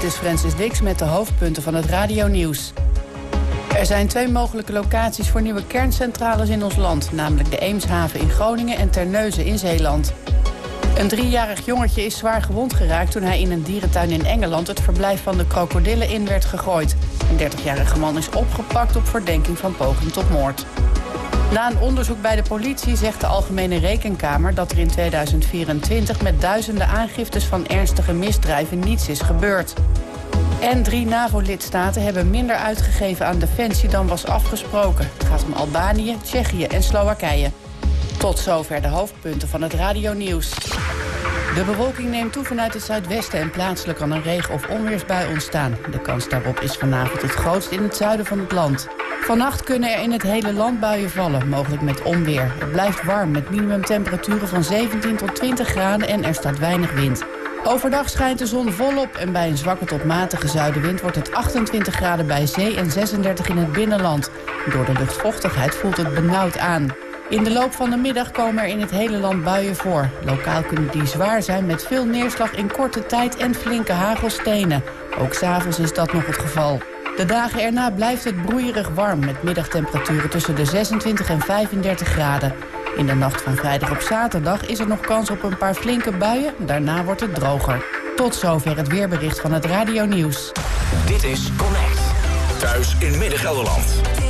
Dit is Francis Dix met de hoofdpunten van het radionieuws. Er zijn 2 mogelijke locaties voor nieuwe kerncentrales in ons land, namelijk de Eemshaven in Groningen en Terneuzen in Zeeland. Een 3-jarig jongetje is zwaar gewond geraakt toen hij in een dierentuin in Engeland het verblijf van de krokodillen in werd gegooid. Een 30-jarige man is opgepakt op verdenking van poging tot moord. Na een onderzoek bij de politie zegt de Algemene Rekenkamer dat er in 2024 met duizenden aangiftes van ernstige misdrijven niets is gebeurd. En 3 NAVO-lidstaten hebben minder uitgegeven aan defensie dan was afgesproken. Het gaat om Albanië, Tsjechië en Slowakije. Tot zover de hoofdpunten van het radionieuws. De bewolking neemt toe vanuit het zuidwesten en plaatselijk kan een regen- of onweersbui ontstaan. De kans daarop is vanavond het grootst in het zuiden van het land. Vannacht kunnen er in het hele land buien vallen, mogelijk met onweer. Het blijft warm met minimumtemperaturen van 17 tot 20 graden en er staat weinig wind. Overdag schijnt de zon volop en bij een zwakke tot matige zuidenwind wordt het 28 graden bij zee en 36 in het binnenland. Door de luchtvochtigheid voelt het benauwd aan. In de loop van de middag komen er in het hele land buien voor. Lokaal kunnen die zwaar zijn met veel neerslag in korte tijd en flinke hagelstenen. Ook 's avonds is dat nog het geval. De dagen erna blijft het broeierig warm met middagtemperaturen tussen de 26 en 35 graden. In de nacht van vrijdag op zaterdag is er nog kans op een paar flinke buien. Daarna wordt het droger. Tot zover het weerbericht van het radionieuws. Dit is Connect. Thuis in Midden-Gelderland.